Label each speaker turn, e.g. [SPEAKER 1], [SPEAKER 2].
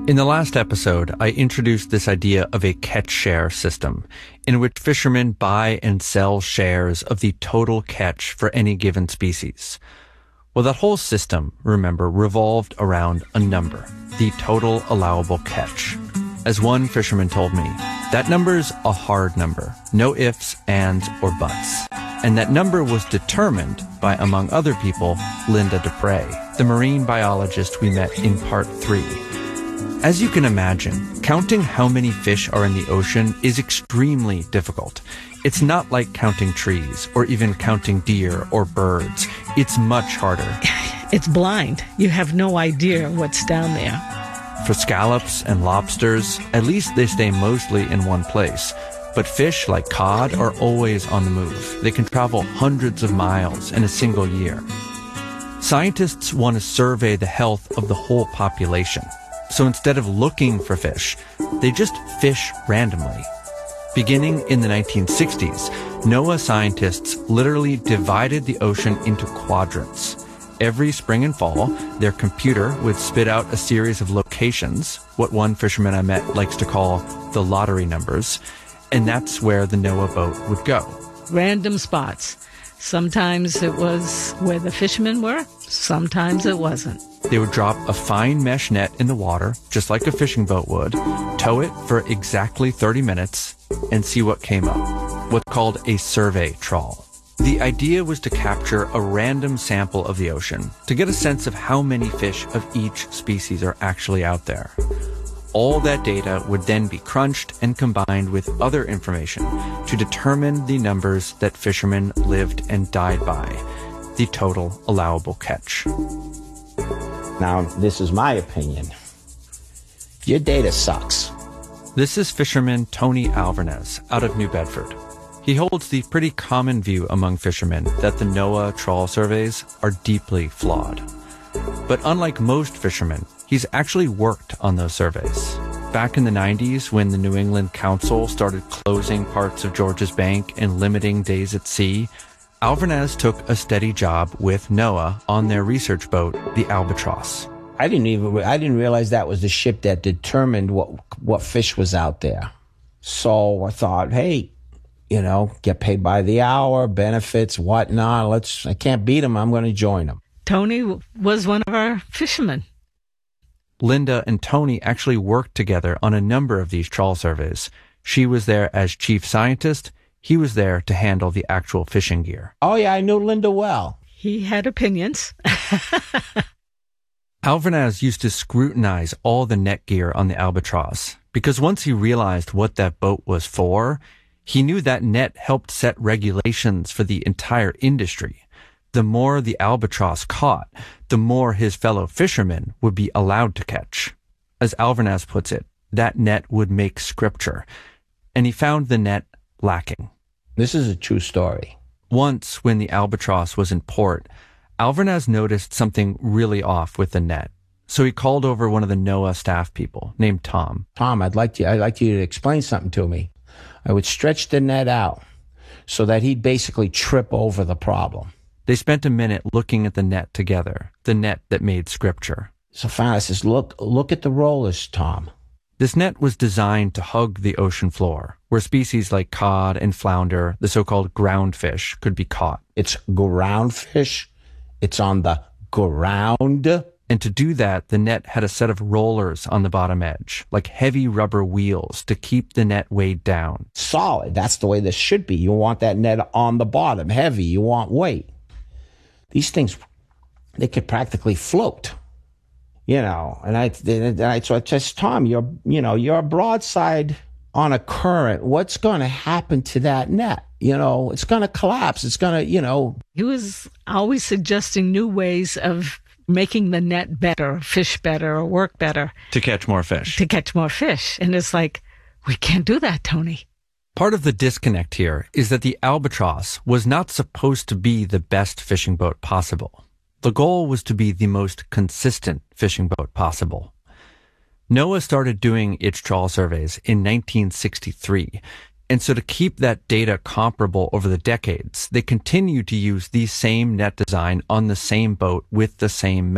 [SPEAKER 1] In the last episode, I introduced this idea of a catch-share system, in which fishermen buy and sell shares of the total catch for any given species. Well, that whole system, remember, revolved around a number, the total allowable catch. As one fisherman told me, that number's a hard number, no ifs, ands, or buts. And that number was determined by, among other people, Linda Dupre, the marine biologist we met in part 3. As you can imagine, counting how many fish are in the ocean is extremely difficult. It's not like counting trees or even counting deer or birds. It's much harder.
[SPEAKER 2] It's blind. You have no idea what's down there.
[SPEAKER 1] For scallops and lobsters, at least they stay mostly in one place. But fish like cod are always on the move. They can travel hundreds of miles in a single year. Scientists want to survey the health of the whole population. So instead of looking for fish, they just fish randomly. Beginning in the 1960s, NOAA scientists literally divided the ocean into quadrants. Every spring and fall, their computer would spit out a series of locations, what one fisherman I met likes to call the lottery numbers, and that's where the NOAA boat would go.
[SPEAKER 2] Random spots. Sometimes it was where the fishermen were, sometimes it wasn't.
[SPEAKER 1] They would drop a fine mesh net in the water, just like a fishing boat would, tow it for exactly 30 minutes, and see what came up, what's called a survey trawl. The idea was to capture a random sample of the ocean to get a sense of how many fish of each species are actually out there. All that data would then be crunched and combined with other information to determine the numbers that fishermen lived and died by, the total allowable catch.
[SPEAKER 3] Now, this is my opinion. Your data sucks.
[SPEAKER 1] This is fisherman Tony Alvarez out of New Bedford. He holds the pretty common view among fishermen that the NOAA trawl surveys are deeply flawed. But unlike most fishermen, he's actually worked on those surveys. Back in the 90s, when the New England Council started closing parts of Georges Bank and limiting days at sea, Alvarez took a steady job with NOAA on their research boat, the Albatross.
[SPEAKER 3] I didn't realize that was the ship that determined what fish was out there. So I thought, hey, get paid by the hour, benefits, whatnot. I can't beat them. I'm going to join them.
[SPEAKER 2] Tony was one of our fishermen.
[SPEAKER 1] Linda and Tony actually worked together on a number of these trawl surveys. She was there as chief scientist. He was there to handle the actual fishing gear.
[SPEAKER 3] Oh, yeah, I knew Linda well.
[SPEAKER 2] He had opinions.
[SPEAKER 1] Alvarez used to scrutinize all the net gear on the Albatross because once he realized what that boat was for, he knew that net helped set regulations for the entire industry. The more the Albatross caught, the more his fellow fishermen would be allowed to catch. As Alvarez puts it, that net would make scripture. And he found the net lacking.
[SPEAKER 3] This is a true story.
[SPEAKER 1] Once, when the Albatross was in port, Alvarez noticed something really off with the net. So he called over one of the NOAA staff people named Tom.
[SPEAKER 3] Tom, I'd like you to explain something to me. I would stretch the net out so that he'd basically trip over the problem.
[SPEAKER 1] They spent a minute looking at the net together, the net that made scripture.
[SPEAKER 3] So finally I says, look at the rollers, Tom.
[SPEAKER 1] This net was designed to hug the ocean floor, where species like cod and flounder, the so-called ground fish, could be caught.
[SPEAKER 3] It's ground fish. It's on the ground.
[SPEAKER 1] And to do that, the net had a set of rollers on the bottom edge, like heavy rubber wheels to keep the net weighed down.
[SPEAKER 3] Solid. That's the way this should be. You want that net on the bottom, heavy. You want weight. These things, they could practically float, And so I said, Tom, you're a broadside on a current. What's going to happen to that net? It's going to collapse. It's going to,
[SPEAKER 2] He was always suggesting new ways of making the net better, fish better, or work better.
[SPEAKER 1] To catch more fish.
[SPEAKER 2] And it's like, we can't do that, Tony.
[SPEAKER 1] Part of the disconnect here is that the Albatross was not supposed to be the best fishing boat possible. The goal was to be the most consistent fishing boat possible. NOAA started doing its trawl surveys in 1963, and so to keep that data comparable over the decades, they continued to use the same net design on the same boat with the same